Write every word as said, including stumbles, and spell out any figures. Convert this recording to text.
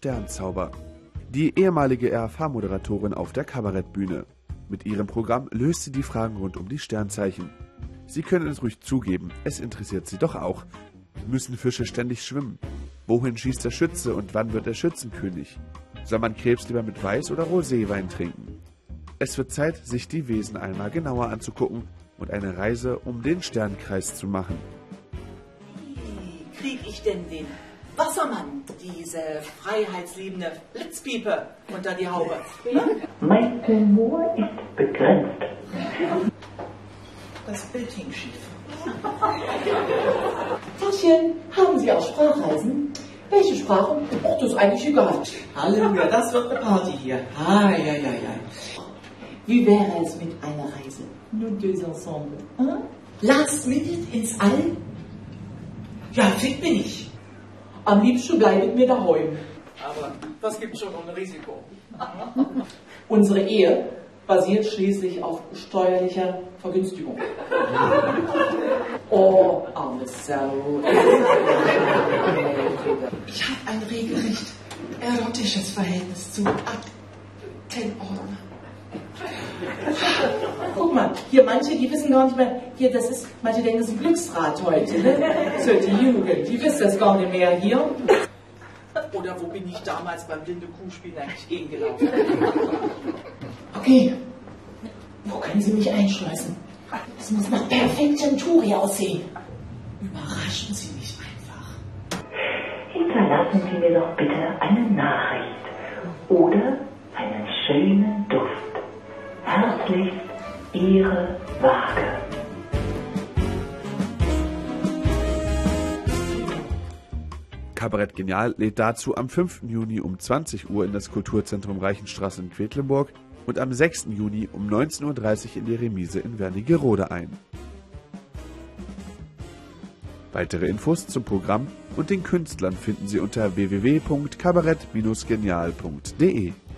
Sternzauber. Die ehemalige R H V-Moderatorin auf der Kabarettbühne. Mit ihrem Programm löst sie die Fragen rund um die Sternzeichen. Sie können es ruhig zugeben, es interessiert sie doch auch. Müssen Fische ständig schwimmen? Wohin schießt der Schütze und wann wird er Schützenkönig? Soll man Krebs lieber mit Weiß- oder Roséwein trinken? Es wird Zeit, sich die Wesen einmal genauer anzugucken und eine Reise um den Sternkreis zu machen. Wie kriege ich denn den Wassermann, diese freiheitsliebende Blitzpiepe, unter die Haube? Mein Humor ist begrenzt. Das Bild hing schief. Tachchen, haben Sie auch Sprachreisen? Welche Sprache? Oh, das ist eigentlich egal. Halleluja, das wird eine Party hier. Ai, ai, ai, ai. Wie wäre es mit einer Reise? Nous deux ensemble. Hm? Last minute ins All? Ja, fit bin ich. Am liebsten bleibt mir daheim. Aber das gibt schon ein Risiko. Unsere Ehe basiert schließlich auf steuerlicher Vergünstigung. Oh, arme Sau. Ich habe ein regelrecht erotisches Verhältnis zu Aktenordner. Guck mal, hier manche, die wissen gar nicht mehr, hier, das ist, manche denken, das ist ein Glücksrad heute, ne? So, die Jugend, die wissen das gar nicht mehr hier. Oder wo bin ich damals beim blinde Kuhspielen eigentlich hingelaufen? Okay, wo können Sie mich einschleusen? Das muss nach perfektem Turi aussehen. Überraschen Sie mich einfach. Hinterlassen Sie mir doch bitte eine Nachricht oder einen schönen Duft. Herzlichst, Ihre Waage. Kabarett Genial lädt dazu am fünften Juni um zwanzig Uhr in das Kulturzentrum Reichenstraße in Quedlinburg und am sechsten Juni um neunzehn Uhr dreißig in die Remise in Wernigerode ein. Weitere Infos zum Programm und den Künstlern finden Sie unter w w w punkt kabarett Bindestrich genial punkt de.